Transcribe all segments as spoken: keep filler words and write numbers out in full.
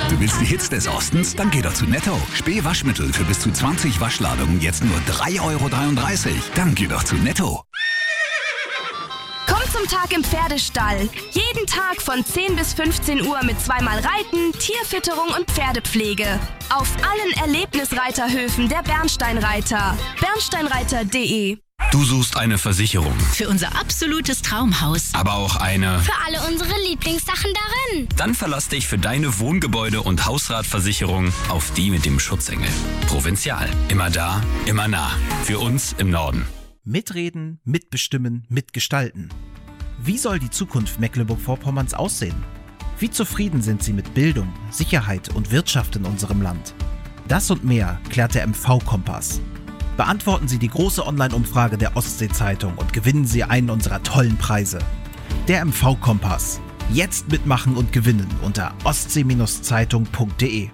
Du willst die Hits des Ostens? Dann geh doch zu Netto. Spee-Waschmittel für bis zu zwanzig Waschladungen jetzt nur drei Euro dreiunddreißig. Dann geh doch zu Netto. Komm zum Tag im Pferdestall. Jeden Tag von zehn bis fünfzehn Uhr mit zweimal Reiten, Tierfütterung und Pferdepflege. Auf allen Erlebnisreiterhöfen der Bernsteinreiter. bernsteinreiter punkt de. Du suchst eine Versicherung. Für unser absolutes Traumhaus. Aber auch eine... Für alle unsere Lieblingssachen darin. Dann verlass dich für deine Wohngebäude- und Hausratversicherung auf die mit dem Schutzengel. Provinzial. Immer da, immer nah. Für uns im Norden. Mitreden, mitbestimmen, mitgestalten. Wie soll die Zukunft Mecklenburg-Vorpommerns aussehen? Wie zufrieden sind Sie mit Bildung, Sicherheit und Wirtschaft in unserem Land? Das und mehr klärt der M V-Kompass. Beantworten Sie die große Online-Umfrage der Ostsee-Zeitung und gewinnen Sie einen unserer tollen Preise. Der M V-Kompass. Jetzt mitmachen und gewinnen unter ostsee Zeitung punkt de.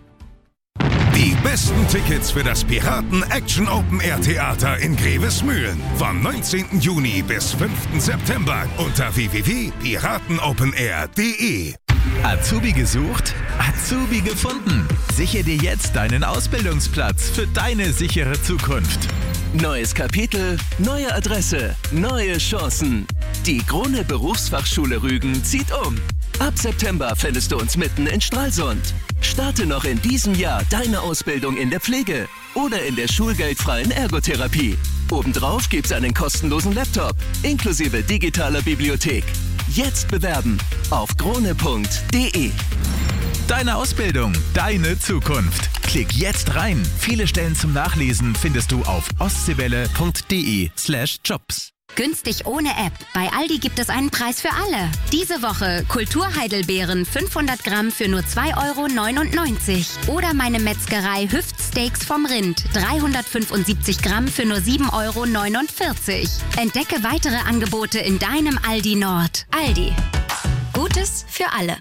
Die besten Tickets für das Piraten Action Open Air Theater in Grevesmühlen vom neunzehnten Juni bis fünften September unter w w w punkt piraten open air punkt de. Azubi gesucht? Azubi gefunden. Sichere dir jetzt deinen Ausbildungsplatz für deine sichere Zukunft. Neues Kapitel, neue Adresse, neue Chancen. Die Krone Berufsfachschule Rügen zieht um. Ab September findest du uns mitten in Stralsund. Starte noch in diesem Jahr deine Ausbildung in der Pflege oder in der schulgeldfreien Ergotherapie. Obendrauf gibt's einen kostenlosen Laptop inklusive digitaler Bibliothek. Jetzt bewerben auf krone punkt de. Deine Ausbildung, deine Zukunft. Klick jetzt rein. Viele Stellen zum Nachlesen findest du auf ostseewelle punkt de slash jobs. Günstig ohne App. Bei Aldi gibt es einen Preis für alle. Diese Woche Kulturheidelbeeren fünfhundert Gramm für nur zwei Euro neunundneunzig. Oder meine Metzgerei Hüftsteaks vom Rind dreihundertfünfundsiebzig Gramm für nur sieben Euro neunundvierzig. Entdecke weitere Angebote in deinem Aldi Nord. Aldi. Gutes für alle.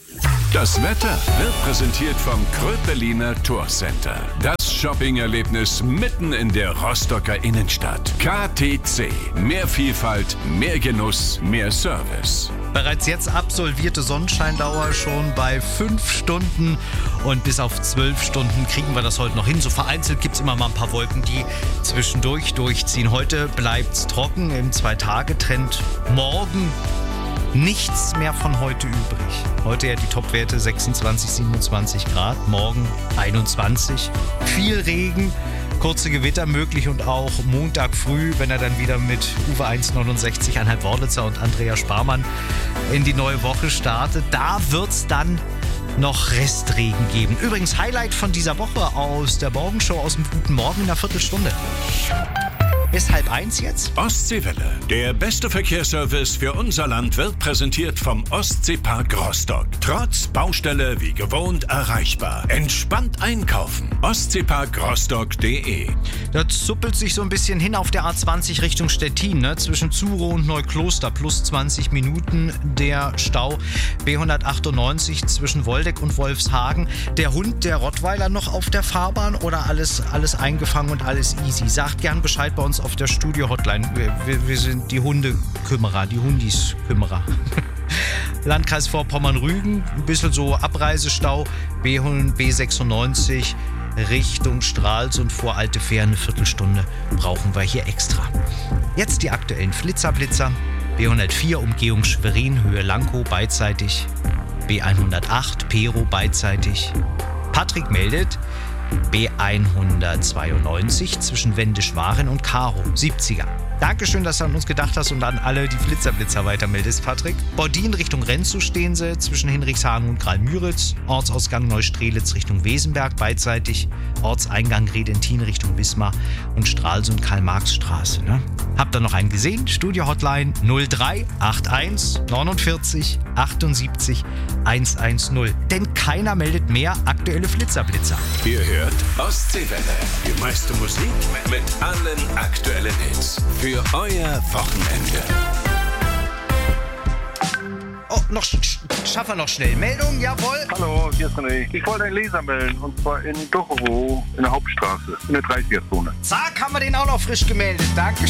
Das Wetter wird präsentiert vom Kröpeliner Tourcenter. Das Shopping-Erlebnis mitten in der Rostocker Innenstadt. K T C. Mehr Vielfalt, mehr Genuss, mehr Service. Bereits jetzt absolvierte Sonnenscheindauer schon bei fünf Stunden und bis auf zwölf Stunden kriegen wir das heute noch hin. So vereinzelt gibt es immer mal ein paar Wolken, die zwischendurch durchziehen. Heute bleibt es trocken im Zwei-Tage-Trend. Morgen nichts mehr von heute übrig. Heute ja die Topwerte sechsundzwanzig, siebenundzwanzig Grad, morgen einundzwanzig. Viel Regen, kurze Gewitter möglich und auch Montag früh, wenn er dann wieder mit Uwe eins neunundsechzig, Anhalt Worlitzer und Andrea Sparmann in die neue Woche startet. Da wird es dann noch Restregen geben. Übrigens Highlight von dieser Woche aus der Morgenshow aus dem Guten Morgen in einer Viertelstunde. Ist halb eins jetzt? Ostseewelle. Der beste Verkehrsservice für unser Land wird präsentiert vom Ostseepark Rostock. Trotz Baustelle wie gewohnt erreichbar. Entspannt einkaufen. ostseepark rostock punkt de. Das zuppelt sich so ein bisschen hin auf der A zwanzig Richtung Stettin, ne? Zwischen Zuro und Neukloster. Plus zwanzig Minuten der Stau. B hundertachtundneunzig zwischen Woldeck und Wolfshagen. Der Hund, der Rottweiler noch auf der Fahrbahn oder alles, alles eingefangen und alles easy? Sagt gern Bescheid bei uns auf der Studio-Hotline. Wir, wir, wir sind die Hundekümmerer, die Hundis-Kümmerer. Landkreis Vorpommern-Rügen, ein bisschen so Abreisestau. B sechsundneunzig Richtung Stralsund vor Alte Fähr, eine Viertelstunde brauchen wir hier extra. Jetzt die aktuellen Flitzerblitzer. B hundertvier Umgehung Schwerin, Höhe Lankow beidseitig. B hundertacht Pero beidseitig. Patrick meldet B hundertzweiundneunzig zwischen Wendisch-Waren und Karo, siebziger. Dankeschön, dass du an uns gedacht hast und an alle die Flitzerblitzer weitermeldest, Patrick. Bordin Richtung Renzow stehen sie, zwischen Hinrichshagen und Graal-Müritz. Ortsausgang Neustrelitz Richtung Wesenberg, beidseitig. Ortseingang Redentin Richtung Wismar und Stralsund Karl-Marx-Straße. Ne? Habt ihr noch einen gesehen? Studio-Hotline null drei acht eins neunundvierzig achtundsiebzig hundertzehn. Denn keiner meldet mehr aktuelle Flitzerblitzer. Ihr hört Ostseewelle. Die meiste Musik mit allen aktuellen Hits. Für euer Wochenende. Oh, noch sch- schaffen wir noch schnell. Meldung, jawohl. Hallo, hier ist René. Ich wollte einen Leser melden, und zwar in Dochowo, in der Hauptstraße, in der dreißiger Zone. Zack, haben wir den auch noch frisch gemeldet. Danke.